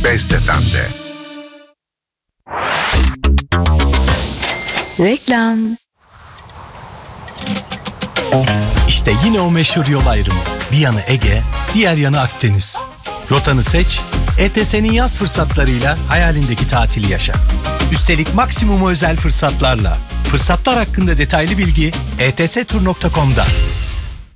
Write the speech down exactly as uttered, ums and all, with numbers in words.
Best F M'de. Reklam. İşte yine o meşhur yol ayrımı. Bir yanı Ege, diğer yanı Akdeniz. Rotanı seç, E T S'nin yaz fırsatlarıyla hayalindeki tatili yaşa. Üstelik maksimum özel fırsatlarla. Fırsatlar hakkında detaylı bilgi e t s tur nokta com'da.